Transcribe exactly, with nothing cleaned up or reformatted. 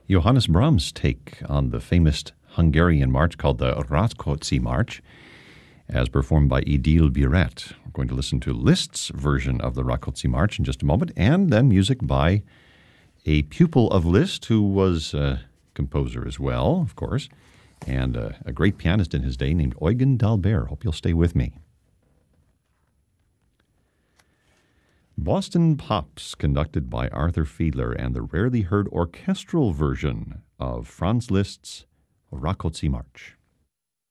Johannes Brahms' take on the famous Hungarian march called the Rákóczi March, as performed by Édile Biret. We're going to listen to Liszt's version of the Rákóczi March in just a moment, and then music by a pupil of Liszt who was a composer as well, of course, and a, a great pianist in his day named Eugen d'Albert. Hope you'll stay with me. Boston Pops, conducted by Arthur Fiedler, and the rarely heard orchestral version of Franz Liszt's Rákóczi March.